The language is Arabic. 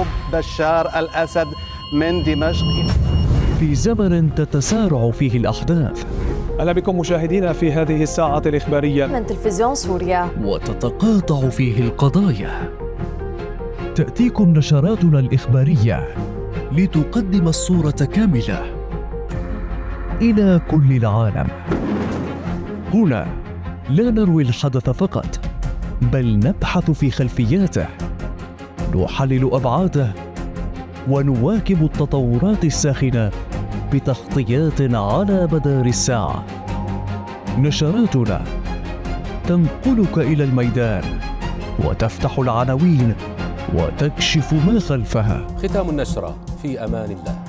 هروب بشار الأسد من دمشق. في زمن تتسارع فيه الأحداث، أهلا بكم مشاهدينا في هذه الساعة الإخبارية من تلفزيون سوريا، وتتقاطع فيه القضايا، تأتيكم نشراتنا الإخبارية لتقدم الصورة كاملة إلى كل العالم. هنا لا نروي الحدث فقط، بل نبحث في خلفياته، نحلل أبعاده، ونواكب التطورات الساخنة بتغطيات على مدار الساعة. نشراتنا تنقلك إلى الميدان وتفتح العناوين وتكشف ما خلفها. ختام النشرة، في أمان الله.